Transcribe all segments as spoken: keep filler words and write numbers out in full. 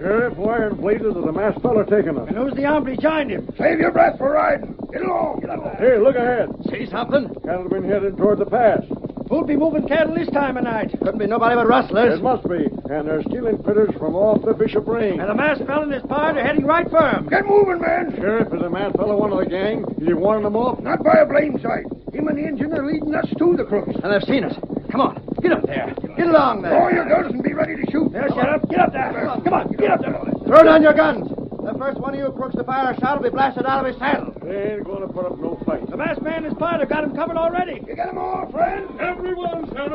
Sheriff, where in blazes is the masked fella taking us? And who's the hombre behind him? Save your breath for riding. Get along. Get along. Hey, look ahead. See something? Cattle been headed toward the pass. Who'll be moving cattle this time of night? Couldn't be nobody but rustlers. It must be. And they're stealing critters from off the Bishop Range. And the masked fella and his pard are heading right for him. Get moving, man. Sheriff, is the masked fella one of the gang? Is he warning them off? Not by a blame sight. Him and the engine are leading us to the crooks. And they've seen us. Come on. Get up there. Get along there. Draw your guns and be ready to shoot. There, Sheriff. Get up there. Come on. Get up there. Throw down your guns. The first one of you crooks to fire a shot will be blasted out of his saddle. They ain't going to put up no fight. The masked man and his pard have got him covered already. You got them all, friend? Everyone, Sheriff.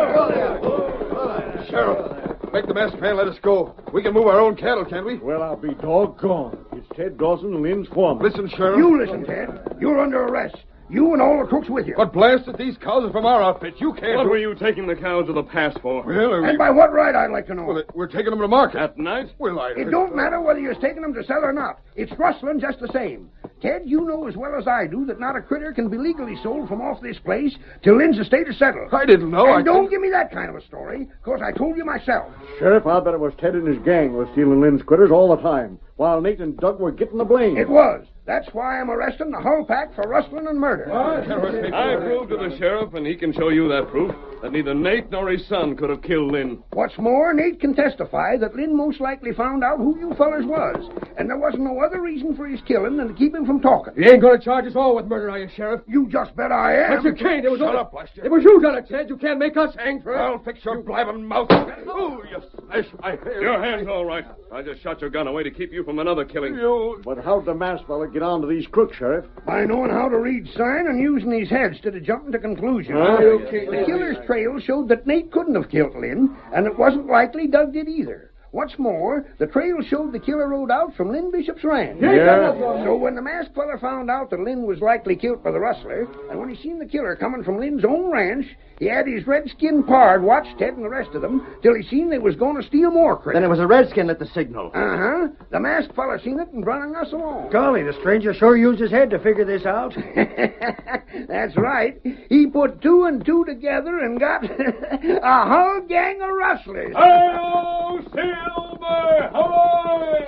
Sheriff, make the masked man let us go. We can move our own cattle, can't we? Well, I'll be doggone. It's Ted Dawson, Lynn's foreman. Listen, Sheriff. You listen, Ted. You're under arrest. You and all the crooks with you. But blasted, these cows are from our outfit. You can't... What were you taking the cows to the pass for? Well, are we... And by what right, I'd like to know? Well, we're taking them to market. At night? Well, I... It don't matter whether you're taking them to sell or not. It's rustling just the same. Ted, you know as well as I do that not a critter can be legally sold from off this place till Lynn's estate is settled. I didn't know. And I don't didn't... give me that kind of a story, because I told you myself. Sheriff, I'll bet it was Ted and his gang was stealing Lynn's critters all the time, while Nate and Doug were getting the blame. It was. That's why I'm arresting the whole pack for rustling and murder. I proved to the sheriff, and he can show you that proof, that neither Nate nor his son could have killed Lynn. What's more, Nate can testify that Lynn most likely found out who you fellers was, and there wasn't no other reason for his killing than to keep him from talking. You ain't going to charge us all with murder, are you, Sheriff? You just bet I am. But you can't. It was Shut all... up, blast you. It was you done it, Ted. You can't make us hang for it. I'll fix your blabbing mouth. Oh, you smash my hair. Your hand's all right. I just shot your gun away to keep you from another killing. You... But how'd the masked fella get on to these crooks, Sheriff? By knowing how to read sign and using his head instead of jumping to conclusions. Huh? The killer's trail showed that Nate couldn't have killed Lynn, and it wasn't likely Doug did either. What's more, the trail showed the killer rode out from Lynn Bishop's ranch. Yeah. So when the masked fella found out that Lynn was likely killed by the rustler, and when he seen the killer coming from Lynn's own ranch, he had his red-skinned pard watch Ted and the rest of them till he seen they was going to steal more critters. Then it was a redskin at the signal. Uh-huh. The masked fella seen it and running us along. Golly, the stranger sure used his head to figure this out. That's right. He put two and two together and got a whole gang of rustlers. Hail, Silver! Hooray!